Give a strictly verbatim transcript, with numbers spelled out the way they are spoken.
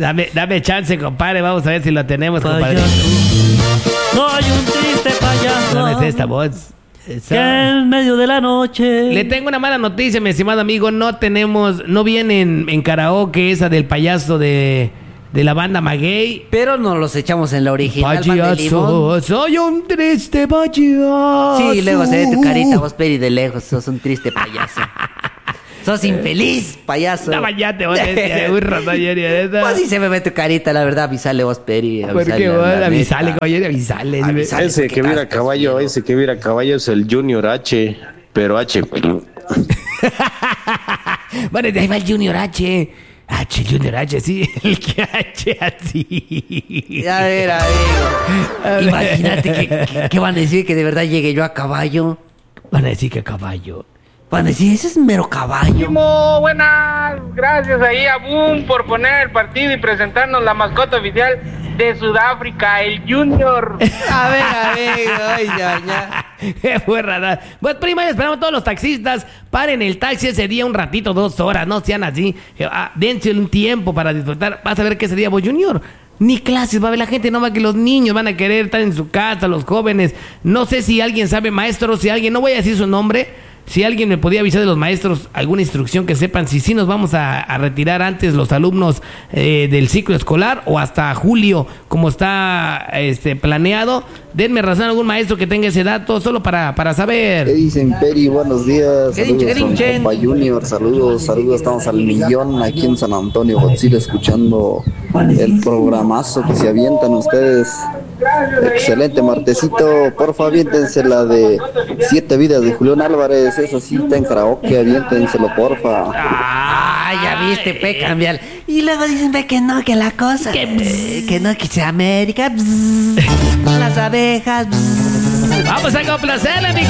Dame, dame chance, compadre. Vamos a ver si lo tenemos, compadre. Soy un triste payaso. ¿Dónde es esta voz? Esa. Que en medio de la noche. Le tengo una mala noticia, mi estimado amigo. No tenemos, no viene en, en karaoke esa del payaso de, de la banda Maguey. Pero nos los echamos en la original. Payaso, soy un triste payaso. Sí, luego se ve tu carita, vos, Peri, de lejos. Sos un triste payaso. Sos infeliz, payaso. No, vayate, vos, este burro, no, yo ni de eso. Pues sí se me ve tu carita, la verdad, avisale vos, Peri. ¿Por qué vos? Avisale, caballero, avisale. avisale ese que viera a caballo, ese que viera a caballo es el Junior H, pero H. Bueno, de ahí va el Junior H. H, Junior H, sí, el que H así. A ver, amigo. Imagínate que, que van a decir que de verdad llegue yo a caballo. Van a decir que a caballo. Van a decir, ese es mero caballo. Buenas, gracias ahí a Boom por poner el partido y presentarnos la mascota oficial de Sudáfrica, el Junior. A ver, amigo, ay, ya, ya. Qué fue rara. Pues prima, esperamos todos los taxistas. Paren el taxi ese día un ratito, dos horas, no sean así. Ah, dense un tiempo para disfrutar. Vas a ver que ese día vos, Junior. Ni clases va a haber la gente, no va que los niños van a querer estar en su casa, los jóvenes. No sé si alguien sabe, maestro, si alguien, no voy a decir su nombre. Si alguien me podía avisar de los maestros alguna instrucción que sepan si sí nos vamos a, a retirar antes los alumnos eh, del ciclo escolar o hasta julio como está este planeado. Denme razón algún maestro que tenga ese dato solo para, para saber. ¿Qué dicen, Peri? Buenos días. Saludos a Compa Junior, saludos, saludos, estamos al millón aquí en San Antonio, Godzilla, escuchando el programazo que se avientan ustedes. Excelente martesito, porfa, aviéntense la de Siete Vidas de Julián Álvarez, eso sí está en karaoke, aviéntenselo, porfa. Ah, ya viste, pe, cambiar. Y luego dicen, ve, que no, que la cosa, que, que no, que sea América, bzz, las abejas, bzz. Vamos a complacerle, mi